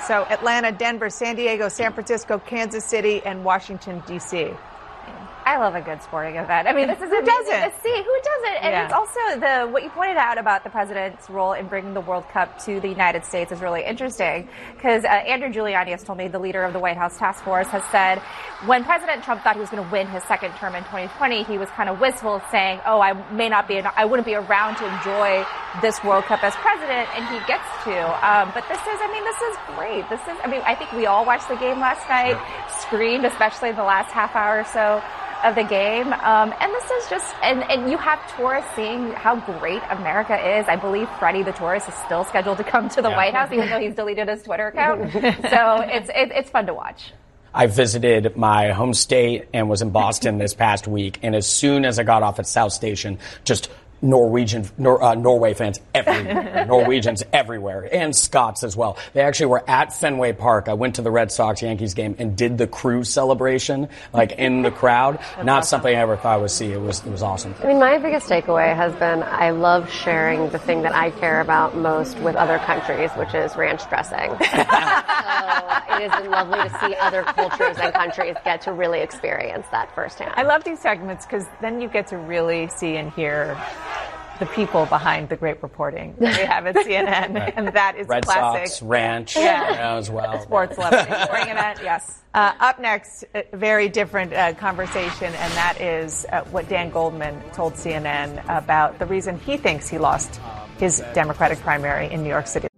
So Atlanta, Denver, San Diego, San Francisco, Kansas City, and Washington, D.C. I love a good sporting event. I mean, this is who doesn't? To see. Who doesn't? And it's also what you pointed out about the president's role in bringing the World Cup to the United States is really interesting because Andrew Giuliani has told me, the leader of the White House task force, has said when President Trump thought he was going to win his second term in 2020, he was kind of wistful, saying, "Oh, I wouldn't be around to enjoy this World Cup as president," and he gets to. But this is great. I think we all watched the game last night, screamed, especially in the last half hour or so of the game. And this is just, and you have tourists seeing how great America is. I believe Freddie the tourist is still scheduled to come to the White House, even though he's deleted his Twitter account. So it's fun to watch. I visited my home state and was in Boston this past week. And as soon as I got off at South Station, just Norway fans everywhere, Norwegians everywhere, and Scots as well. They actually were at Fenway Park. I went to the Red Sox-Yankees game and did the crew celebration, like in the crowd. Not something I ever thought I would see. It was awesome. I mean, my biggest takeaway has been I love sharing the thing that I care about most with other countries, which is ranch dressing. So it is lovely to see other cultures and countries get to really experience that firsthand. I love these segments because then you get to really see and hear the people behind the great reporting that we have at CNN, right. And that is Red classic. Sox, ranch, as well. Sports celebrity sporting event, yes. Up next, a very different conversation, and that is what Dan Goldman told CNN about the reason he thinks he lost his Democratic primary in New York City.